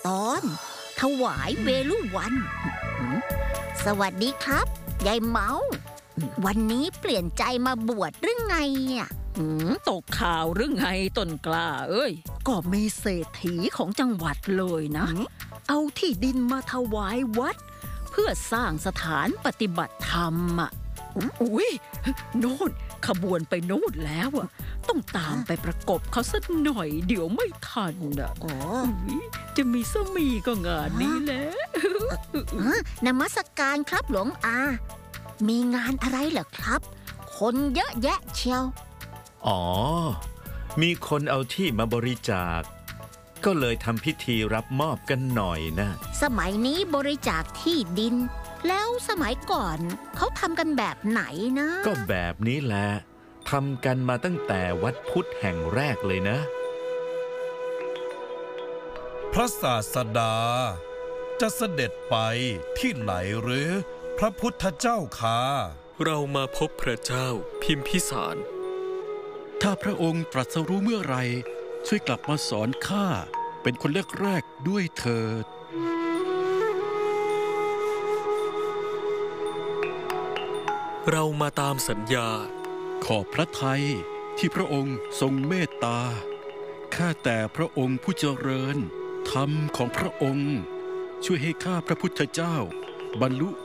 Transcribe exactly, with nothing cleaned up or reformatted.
ตอนถวายเวลุวันสวัสดีครับยายเมาวันนี้เปลี่ยนใจมาบวชหรือไงอ่ะตกข่าวหรือไงต้นกล้าเอ้ยก็มีเศรษฐีของจังหวัดเลยนะเอาที่ดินมาถวายวัดเพื่อสร้างสถานปฏิบัติธรรมอ่ะอุ้ยโน่นขบวนไปโน่นแล้วอ่ะต้องตามไปประกบเขาสักหน่อยเดี๋ยวไม่ทันอ่ะจะมีสมีก็งานนี้แหละนมัสการครับหลวงอามีงานอะไรเหรอครับคนเยอะแยะเชียวอ๋อมีคนเอาที่มาบริจาคก็เลยทำพิธีรับมอบกันหน่อยนะสมัยนี้บริจาคที่ดินแล้วสมัยก่อนเขาทำกันแบบไหนนะก็แบบนี้แหละทำกันมาตั้งแต่วัดพุทธแห่งแรกเลยนะพระศาสดาจะเสด็จไปที่ไหนหรือพระพุทธเจ้าค่ะเรามาพบพระเจ้าพิมพิสารถ้าพระองค์ตรัสรู้เมื่อไรช่วยกลับมาสอนข้าเป็นคนแรกๆด้วยเถิดเรามาตามสัญญาขอบพระทัยที่พระองค์ทรงเมตตาข้าแต่พระองค์ผู้เจริญธรรมของพระองค์ช่วยให้ข้าพระพุทธเจ้าบรรลุ